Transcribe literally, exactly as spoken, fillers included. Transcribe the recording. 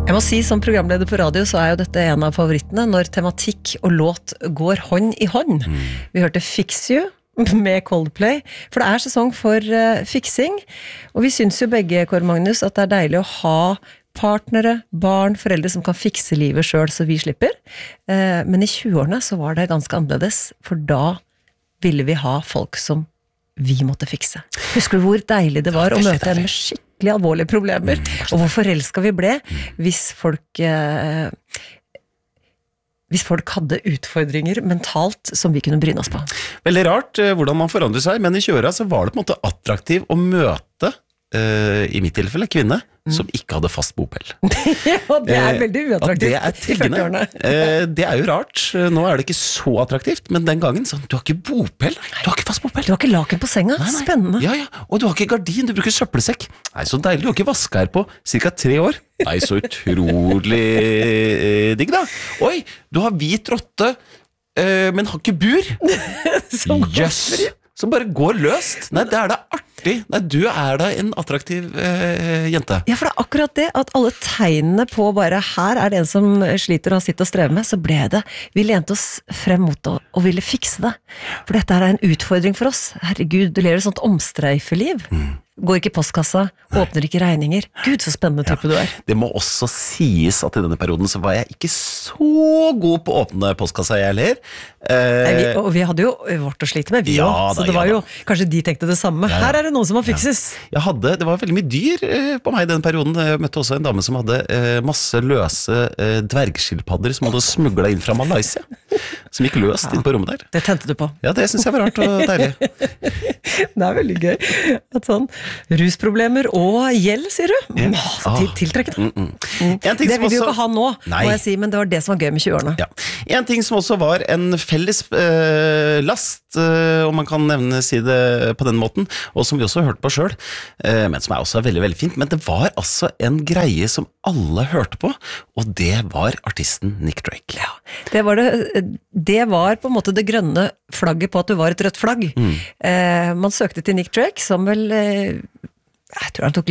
Jeg må si, som programleder på radio, så er jo dette en av favorittene, når tematikk og låt går hånd i hånd. Mm. Vi hørte Fix You med Coldplay, for det er sesong for uh, fiksing, og vi synes jo begge, Kåre Magnus, at det er deilig å ha partnere, barn, foreldre som kan fikse livet selv, så vi slipper. Uh, men i tjueårene så var det ganske annerledes, for da ville vi ha folk som vi måtte fikse. Husker du hvor deilig det var å møte en med skikkelig alvorlige problemer, mm, og hvor forelsket vi ble hvis folk eh, hvis folk hadde utfordringer mentalt som vi kunne bryne oss på. Veldig rart eh, hvordan man forandrer seg, men i tjueåra så var det på en måte attraktiv å møte eh, i mitt tilfelle kvinne mm. som ikke hadde fast bopel. Ja, det er veldig uattraktivt. Ja, det er tiggende. Eh, det er jo rart. Nå er det ikke så attraktivt, men den gangen sånn, du har ikke bopel, du har ikke fast bopel. Du har ikke laken på senga, nei, nei. Spennende. Ja, ja, og du har ikke gardin, du bruker søppelsekk. Nei, så deilig, du har ikke vasket her på cirka tre år. Nei, så utrolig eh, digg da. Oi, du har hvit rotte, eh, men har ikke bur. Jøss. Yes. Som bare går løst. Nei, det er da artig. Nei, du er da en attraktiv eh, jente. Ja, for det er akkurat det, at alle tegnene på bare her er det en som sliter og har sitt å streve med, så ble det. Vi lente oss frem mot det og ville fikse det. For dette er en utfordring for oss. Herregud, du lever et sånt omstreifeliv. Mm. Går ikke i postkassa, åpner ikke regninger. Gud, så spennende type ja. Du er. Det må også sies at i denne perioden så var jeg ikke så god på å åpne postkassa jeg heller. Eh, Nei, vi, og vi hadde jo vårt å slite med, vi ja, også. Så da, det var ja, jo, kanskje de tenkte det samme. Ja, ja. Her er det noe som må fikses. Ja. Jeg hadde, det var veldig mye dyr eh, på meg i den perioden. Jeg møtte også en dame som hadde eh, masse løse eh, dvergskilpadder som hadde smuglet inn fra Malaysia. Som gikk løst ja. Inn på rommet der. Det tente du på. Ja, det synes jeg var rart og deilig. Det er veldig gøy. At sånn rusproblemer og gjeld, sier du? Ja. Så til, tiltrekkende. Mm, mm. Mm. Det vil vi jo ikke ha nå, nei. Må jeg si, men det var det som var gøy med tjueårene. Ja. En ting som også var en felles eh, last, eh, om man kan nevne si det på den måten, og som vi også hørte på selv, eh, men som er også veldig, veldig fint, men det var altså en greie som alle hørte på, og det var artisten Nick Drake. Ja, det var, det, det var på en måte det grønne flagget på at du var et rødt flagg. Mm. Eh, man søkte til Nick Drake, som vel, eh, jeg tror han tok